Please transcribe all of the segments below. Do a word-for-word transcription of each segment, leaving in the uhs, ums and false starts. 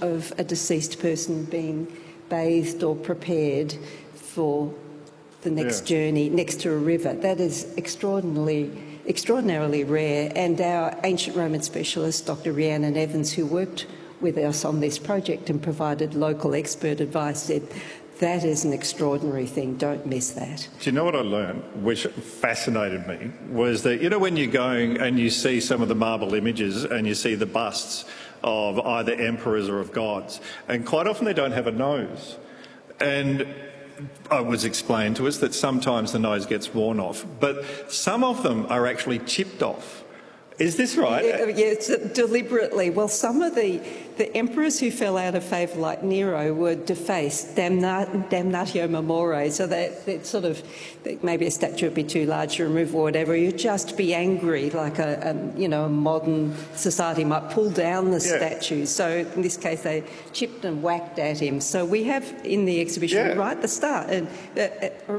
of a deceased person being bathed or prepared for the next yeah. journey next to a river. That is extraordinarily, extraordinarily rare. And our ancient Roman specialist, Doctor Rhiannon Evans, who worked with us on this project and provided local expert advice, said, that is an extraordinary thing, don't miss that. Do you know what I learned, which fascinated me, was that, you know, when you're going and you see some of the marble images and you see the busts of either emperors or of gods, and quite often they don't have a nose. And it was explained to us that sometimes the nose gets worn off, but some of them are actually chipped off. Is this right? Yeah, yeah, it's deliberately. Well, some of the, the emperors who fell out of favour, like Nero, were defaced, damnat, damnatio memoriae, so that, that sort of, maybe a statue would be too large to remove or whatever. You'd just be angry, like a, a you know, a modern society might pull down the yeah. statue. So in this case, they chipped and whacked at him. So we have in the exhibition yeah. right at the start, and uh, uh,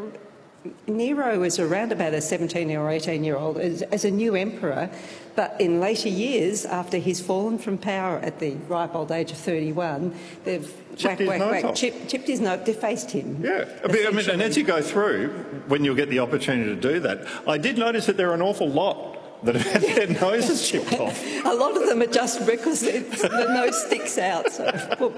Nero was around about a seventeen or eighteen year old as, as a new emperor, but in later years, after he's fallen from power at the ripe old age of thirty-one, they've chipped whack, whack, whack, off. Chip, chipped his nose, defaced him. Yeah, I mean, I mean, and as you go through, when you'll get the opportunity to do that, I did notice that there are an awful lot that have had their noses chipped off. A lot of them are just because the nose sticks out. So.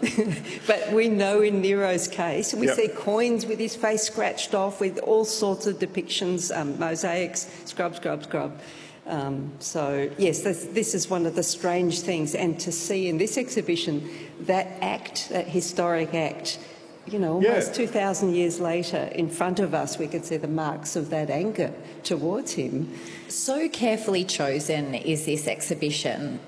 But we know in Nero's case, we yep. see coins with his face scratched off with all sorts of depictions, um, mosaics, scrub, scrub, scrub. Um, so, yes, this, this is one of the strange things. And to see in this exhibition that act, that historic act, you know, almost yeah. two thousand years later, in front of us, we could see the marks of that anger towards him. So carefully chosen is this exhibition.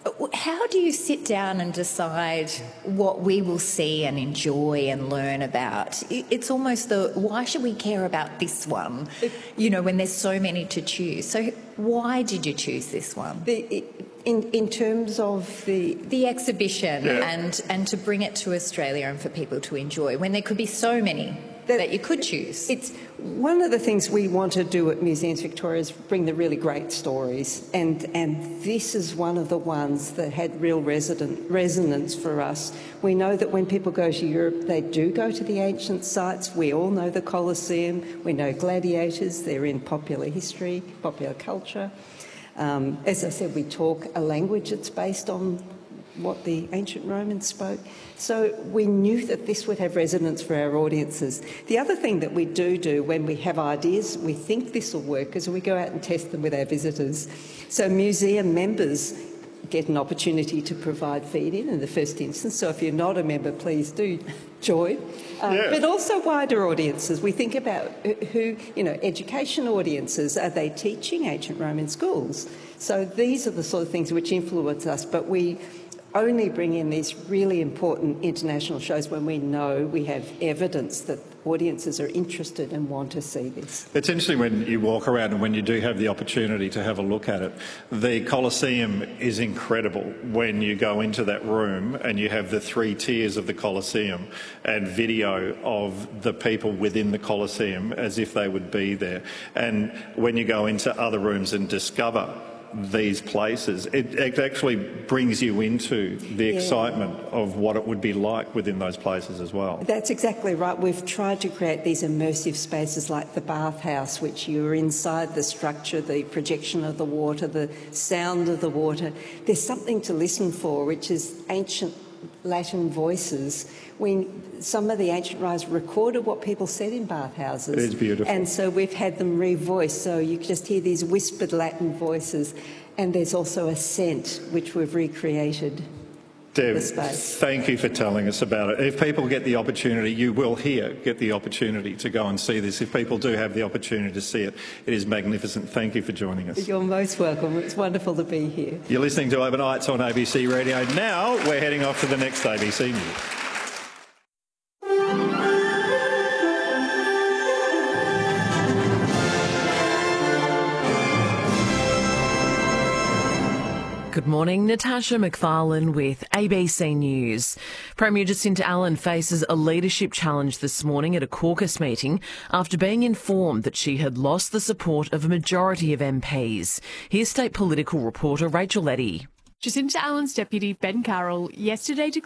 How do you sit down and decide what we will see and enjoy and learn about? It's almost the, why should we care about this one, you know, when there's so many to choose? So why did you choose this one? The, in, in terms of the... The exhibition yeah. and, and to bring it to Australia and for people to enjoy, when there could be so many that, that you could choose. It's one of the things we want to do at Museums Victoria is bring the really great stories, and and this is one of the ones that had real resident, resonance for us. We know that when people go to Europe, they do go to the ancient sites. We all know the Colosseum. We know gladiators. They're in popular history, popular culture. Um, as I said, we talk a language that's based on what the ancient Romans spoke. So we knew that this would have resonance for our audiences. The other thing that we do do when we have ideas, we think this will work, is we go out and test them with our visitors. So museum members get an opportunity to provide feed-in in the first instance. So if you're not a member, please do join. Um, yeah. But also wider audiences. We think about who, you know, education audiences. Are they teaching ancient Roman schools? So these are the sort of things which influence us, but we only bring in these really important international shows when we know we have evidence that audiences are interested and want to see this. It's interesting when you walk around and when you do have the opportunity to have a look at it. The Colosseum is incredible when you go into that room and you have the three tiers of the Colosseum and video of the people within the Colosseum as if they would be there. And when you go into other rooms and discover these places, it, it actually brings you into the yeah. excitement of what it would be like within those places as well. That's exactly right. We've tried to create these immersive spaces like the bathhouse, which you're inside the structure, the projection of the water, the sound of the water. There's something to listen for, which is ancient Latin voices. We, some of the ancient writers recorded what people said in bathhouses. It is beautiful. And so we've had them revoiced, so you can just hear these whispered Latin voices. And there's also a scent, which we've recreated. Deb, the space. Thank you for telling us about it. If people get the opportunity, you will here get the opportunity to go and see this. If people do have the opportunity to see it, it is magnificent. Thank you for joining us. You're most welcome. It's wonderful to be here. You're listening to Overnights on A B C Radio. Now we're heading off to the next A B C News. Good morning, Natasha McFarlane with A B C News. Premier Jacinta Allen faces a leadership challenge this morning at a caucus meeting after being informed that she had lost the support of a majority of M Ps. Here's state political reporter Rachel Eddy. Jacinta Allen's deputy Ben Carroll yesterday declared